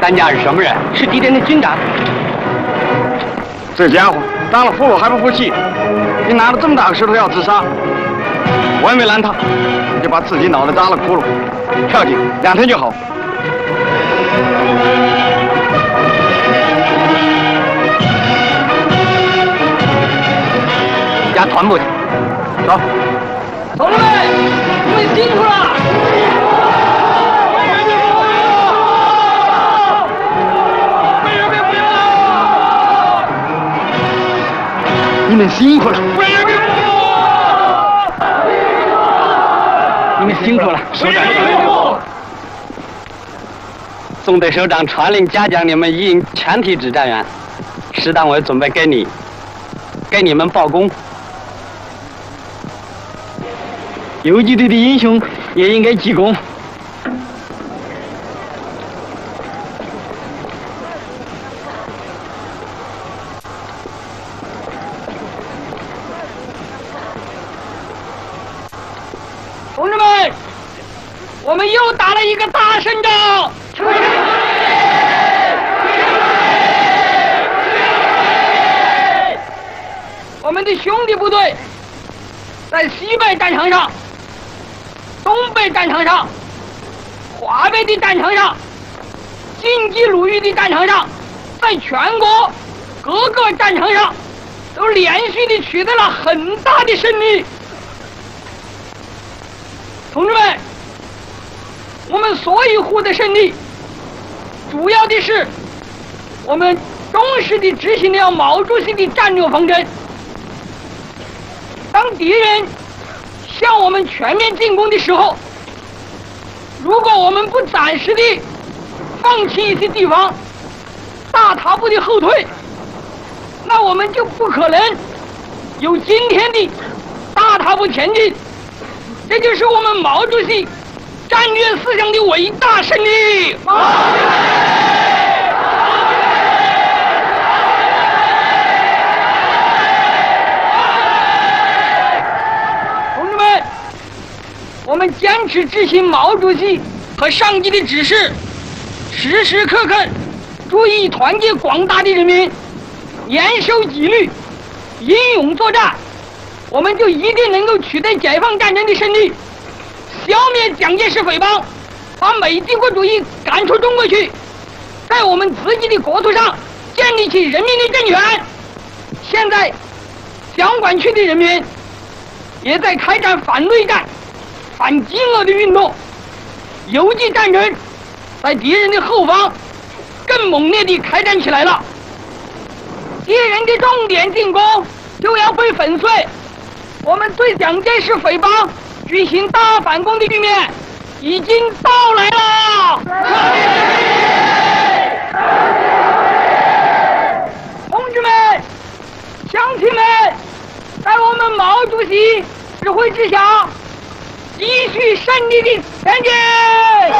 咱家是什么人？ 是敌人的军长。 这家伙当了俘虏还不服气，你拿着这么大个石头要自杀，我也没拦他，就把自己脑袋扎了窟窿，跳进2天就好。 家团部去，走。 同志们，你们辛苦了！ 你们辛苦了！ 你们辛苦了，首长。纵队首长传令嘉奖你们一营全体指战员，师党委准备给你们报功。游击队的英雄也应该记功。 同志们，我们又打了一个大胜仗！我们的兄弟部队在西北战场上、东北战场上、华北的战场上、晋冀鲁豫的战场上，在全国各个战场上都连续的取得了很大的胜利。同志们，我们所以获得胜利，主要的是我们忠实地执行了毛主席的战略方针。当敌人向我们全面进攻的时候，如果我们不暂时地放弃一些地方，大踏步的后退，那我们就不可能有今天的大踏步前进。这就是我们毛主席战略思想的伟大胜利。同志们，我们坚持执行毛主席和上级的指示，时时刻刻注意团结广大的人民，严守纪律，英勇作战，我们就一定能够取得解放战争的胜利，消灭蒋介石匪帮，把美帝国主义赶出中国去，在我们自己的国土上建立起人民的政权。现在湘管区的人民也在开展反内战、反饥饿的运动，游击战争在敌人的后方更猛烈地开展起来了。敌人的重点进攻就要被粉碎，我们对蒋介石匪帮举行大反攻的局面已经到来了。同志们、乡亲们，在我们毛主席指挥之下，继续胜利的前进。